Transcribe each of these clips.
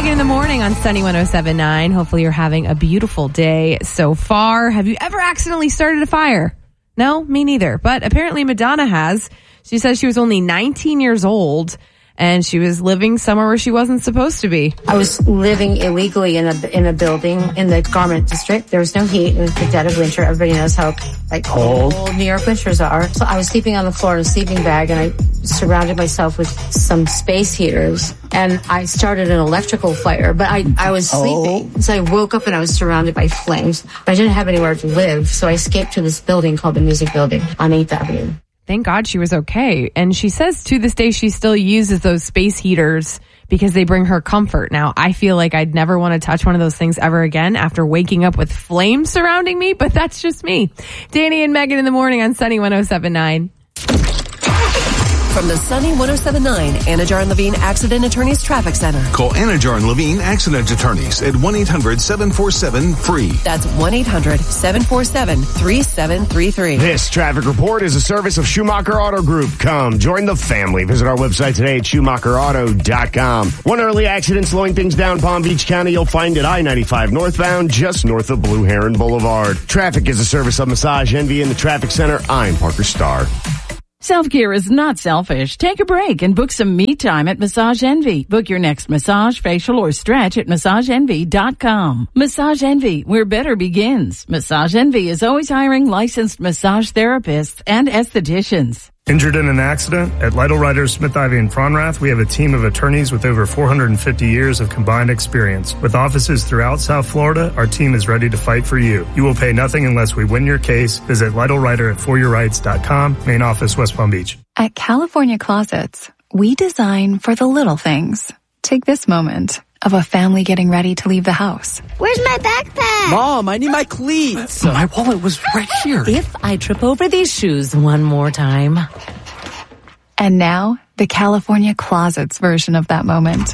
Megan in the morning on Sunny 107.9. Hopefully you're having a beautiful day so far. Have you ever accidentally started a fire? No, me neither. But apparently Madonna has. She says she was only 19 years old and she was living somewhere where she wasn't supposed to be. I was living illegally in a building in the garment district. There was no heat in the dead of winter. Everybody knows how cold New York winters are. So I was sleeping on the floor in a sleeping bag, and I surrounded myself with some space heaters, and I started an electrical fire. But I was sleeping, so I woke up and I was surrounded by flames. But I didn't have anywhere to live, so I escaped to this building called the Music Building on 8th Avenue. Thank God she was okay. And she says to this day she still uses those space heaters because they bring her comfort. Now, I feel like I'd never want to touch one of those things ever again after waking up with flames surrounding me, but that's just me. Danny and Megan in the morning on Sunny 107.9. From the Sunny 107.9 Anajar and Levine Accident Attorneys Traffic Center. Call Anajar and Levine Accident Attorneys at 1-800-747-FREE. That's 1-800-747-3733. This traffic report is a service of Schumacher Auto Group. Come, join the family. Visit our website today at SchumacherAuto.com. One early accident slowing things down Palm Beach County. You'll find at I-95 northbound, just north of Blue Heron Boulevard. Traffic is a service of Massage Envy in the Traffic Center. I'm Parker Starr. Self-care is not selfish. Take a break and book some me time at Massage Envy. Book your next massage, facial, or stretch at MassageEnvy.com. Massage Envy, where better begins. Massage Envy is always hiring licensed massage therapists and estheticians. Injured in an accident? At Lytle Writers, Smith, Ivy, and Fronrath, we have a team of attorneys with over 450 years of combined experience. With offices throughout South Florida, our team is ready to fight for you. You will pay nothing unless we win your case. Visit Lytle Writer at foryourrights.com, main office, West Palm Beach. At California Closets, we design for the little things. Take this moment of a family getting ready to leave the house. Where's my backpack? Mom, I need my cleats. My wallet was right here. If I trip over these shoes one more time. And now, the California Closets version of that moment.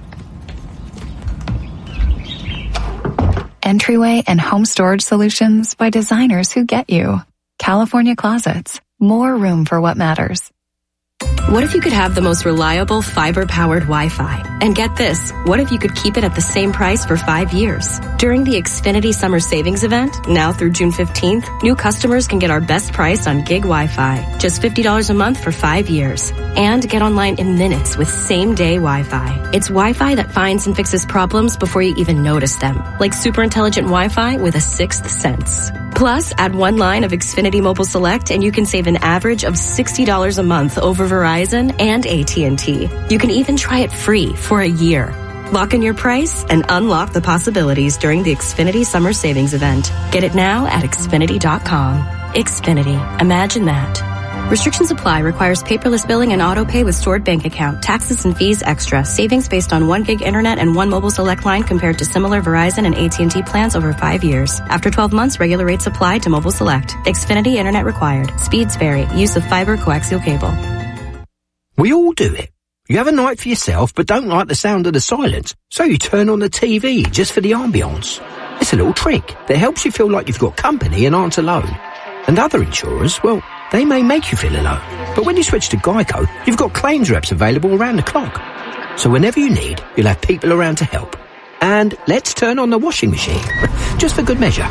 Entryway and home storage solutions by designers who get you. California Closets. More room for what matters. What if you could have the most reliable fiber-powered Wi-Fi? And get this, what if you could keep it at the same price for 5 years? During the Xfinity Summer Savings Event, now through June 15th, new customers can get our best price on gig Wi-Fi, just $50 a month for 5 years. And get online in minutes with same-day Wi-Fi. It's Wi-Fi that finds and fixes problems before you even notice them, like super intelligent Wi-Fi with a sixth sense. Plus, add one line of Xfinity Mobile Select and you can save an average of $60 a month over Verizon and AT&T. You can even try it free for a year. Lock in your price and unlock the possibilities during the Xfinity Summer Savings Event. Get it now at Xfinity.com. Xfinity. Imagine that. Restrictions apply. Requires paperless billing and auto pay with stored bank account. Taxes and fees extra. Savings based on 1 gig internet and 1 mobile select line compared to similar Verizon and AT&T plans over 5 years. After 12 months, regular rates apply to mobile select. Xfinity internet required. Speeds vary. Use of fiber coaxial cable. We all do it. You have a night for yourself but don't like the sound of the silence, so you turn on the TV just for the ambience. It's a little trick that helps you feel like you've got company and aren't alone. And other insurers, well, they may make you feel alone. But when you switch to Geico, you've got claims reps available around the clock. So whenever you need, you'll have people around to help. And let's turn on the washing machine, just for good measure.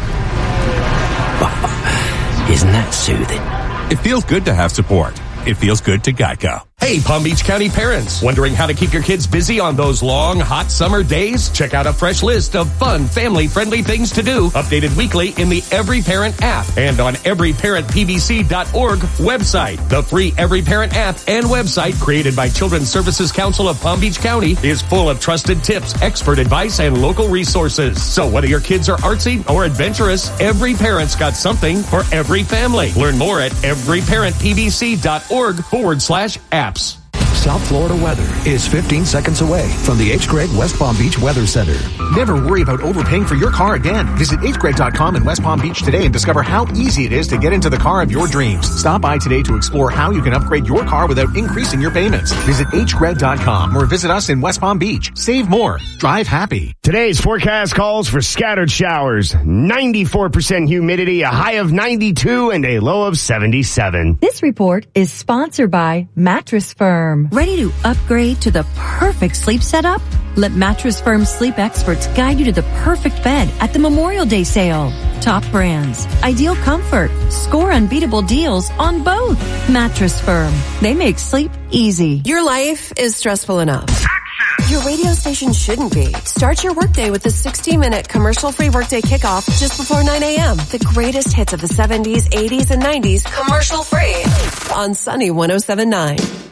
Isn't that soothing? It feels good to have support. It feels good to Geico. Hey, Palm Beach County parents, wondering how to keep your kids busy on those long, hot summer days? Check out a fresh list of fun, family-friendly things to do, updated weekly in the Every Parent app and on everyparentpbc.org website. The free Every Parent app and website, created by Children's Services Council of Palm Beach County, is full of trusted tips, expert advice, and local resources. So whether your kids are artsy or adventurous, Every Parent's got something for every family. Learn more at everyparentpbc.org/apps. South Florida weather is 15 seconds away from the H. Gregg West Palm Beach Weather Center. Never worry about overpaying for your car again. Visit hgregg.com in West Palm Beach today and discover how easy it is to get into the car of your dreams. Stop by today to explore how you can upgrade your car without increasing your payments. Visit hgregg.com or visit us in West Palm Beach. Save more. Drive happy. Today's forecast calls for scattered showers, 94% humidity, a high of 92, and a low of 77. This report is sponsored by Mattress Firm. Ready to upgrade to the perfect sleep setup? Let Mattress Firm sleep experts guide you to the perfect bed at the Memorial Day sale. Top brands, ideal comfort, score unbeatable deals on both. Mattress Firm. They make sleep easy. Your life is stressful enough. Your radio station shouldn't be. Start your workday with a 60-minute commercial-free workday kickoff just before 9 a.m. The greatest hits of the 70s, 80s, and 90s commercial-free on Sunny 107.9.